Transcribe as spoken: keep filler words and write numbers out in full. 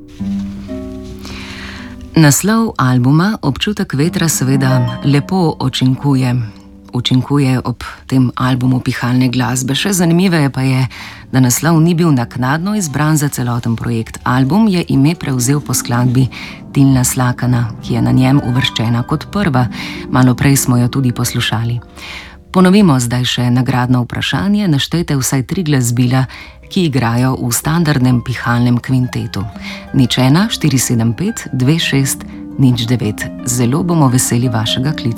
Naslov albuma Občutek vetra seveda lepo učinkuje. Učinkuje ob tem albumu pihalne glasbe. Še zanimiveje pa je, da naslov ni bil naknadno izbran za celoten projekt. Album je ime prevzel po skladbi Tilna Slakana, ki je na njem uvrščena kot prva. Malo prej smo jo tudi poslušali. Ponovimo zdaj še nagradno vprašanje. Naštejte vsaj tri glasbila, ki igrajo v standardnem pihalnem kvintetu. Nič ena, štiri sedem pet, dve šest, nič devet. Zelo bomo veseli vašega klica.